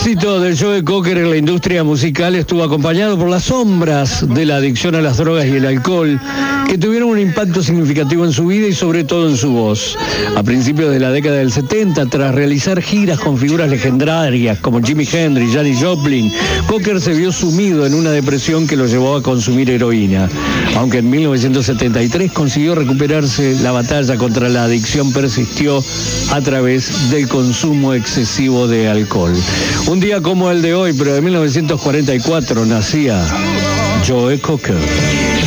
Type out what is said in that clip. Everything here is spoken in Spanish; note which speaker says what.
Speaker 1: éxito de Joe Cocker en la industria musical estuvo acompañado por las sombras de la adicción a las drogas y el alcohol, que tuvieron un impacto significativo en su vida y sobre todo en su voz. A principios de la década del 70, tras realizar giras con figuras legendarias como Jimi Hendrix, Janis Joplin, Cocker se vio sumido en una depresión que lo llevó a consumir heroína. Aunque en 1973 consiguió recuperarse, la batalla contra la adicción persistió a través del consumo excesivo de alcohol. Un día como el de hoy, pero de 1944, nacía Joe Cocker.